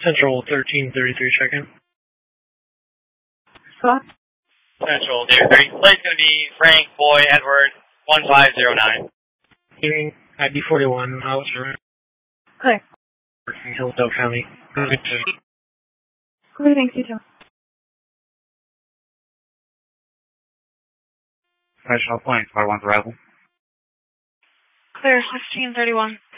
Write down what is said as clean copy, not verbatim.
Central 1333 check-in. Scott? Central 33. Flight's going to be Frank Boy Edward 1509. Evening, ID 41, Officer. Clear. Hillsdale County. Clear, thanks, you too. Professional point, 41's arrival. Clear, 1631.